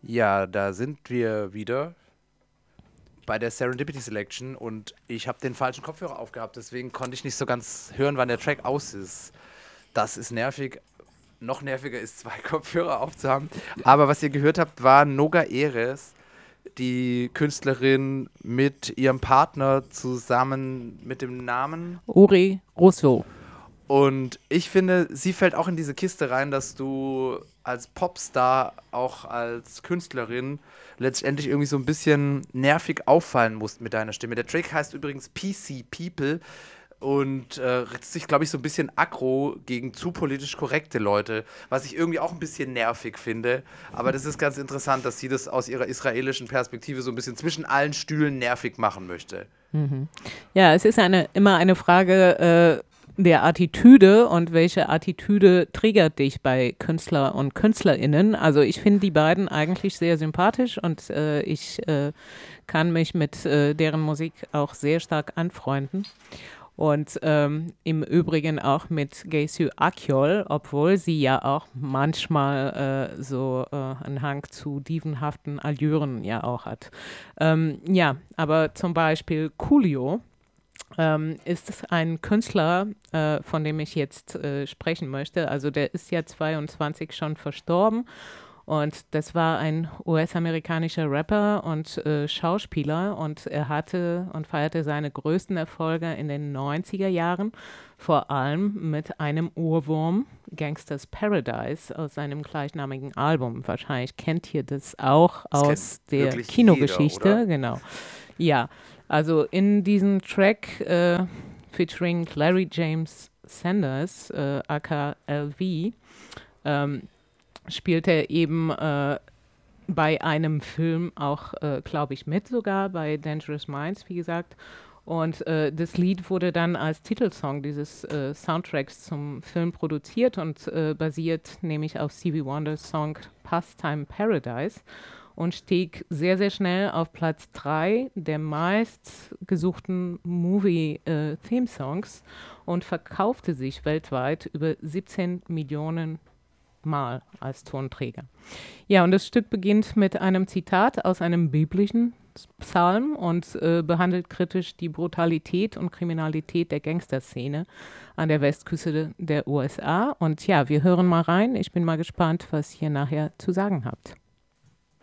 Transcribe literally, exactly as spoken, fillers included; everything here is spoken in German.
Ja, da sind wir wieder bei der Serendipity Selection und ich habe den falschen Kopfhörer aufgehabt, deswegen konnte ich nicht so ganz hören, wann der Track aus ist. Das ist nervig. Noch nerviger ist, zwei Kopfhörer aufzuhaben. Aber was ihr gehört habt, war Noga Eres, die Künstlerin mit ihrem Partner zusammen mit dem Namen. Uri Russo. Und ich finde, sie fällt auch in diese Kiste rein, dass du als Popstar, auch als Künstlerin, letztendlich irgendwie so ein bisschen nervig auffallen musst mit deiner Stimme. Der Track heißt übrigens P C People und äh, richtet sich, glaube ich, so ein bisschen aggro gegen zu politisch korrekte Leute, was ich irgendwie auch ein bisschen nervig finde. Aber das ist ganz interessant, dass sie das aus ihrer israelischen Perspektive so ein bisschen zwischen allen Stühlen nervig machen möchte. Mhm. Ja, es ist eine, immer eine Frage äh, der Attitüde und welche Attitüde triggert dich bei Künstler und KünstlerInnen. Also ich finde die beiden eigentlich sehr sympathisch und äh, ich äh, kann mich mit äh, deren Musik auch sehr stark anfreunden. Und ähm, im Übrigen auch mit Geisü Akyol, obwohl sie ja auch manchmal äh, so äh, einen Hang zu dievenhaften Allüren ja auch hat. Ähm, ja, aber zum Beispiel Coolio ähm, ist ein Künstler, äh, von dem ich jetzt äh, sprechen möchte. Also der ist ja zweiundzwanzig schon verstorben. Und das war ein U S-amerikanischer Rapper und äh, Schauspieler und er hatte und feierte seine größten Erfolge in den neunziger Jahren, vor allem mit einem Ohrwurm, Gangsters Paradise, aus seinem gleichnamigen Album. Wahrscheinlich kennt ihr das auch Das kennt aus der wirklich jeder, Kinogeschichte, oder? genau. Ja, also in diesem Track äh, featuring Larry James Sanders, äh, aka L V, ähm, spielt er eben äh, bei einem Film auch, äh, glaube ich, mit sogar, bei Dangerous Minds, wie gesagt. Und äh, das Lied wurde dann als Titelsong dieses äh, Soundtracks zum Film produziert und äh, basiert nämlich auf Stevie Wonders Song Pastime Paradise und stieg sehr, sehr schnell auf Platz drei der meistgesuchten Movie-Theme-Songs und verkaufte sich weltweit über siebzehn Millionen Mal als Tonträger. Ja, und das Stück beginnt mit einem Zitat aus einem biblischen Psalm und äh, behandelt kritisch die Brutalität und Kriminalität der Gangsterszene an der Westküste der U S A. Und ja, wir hören mal rein. Ich bin mal gespannt, was ihr nachher zu sagen habt.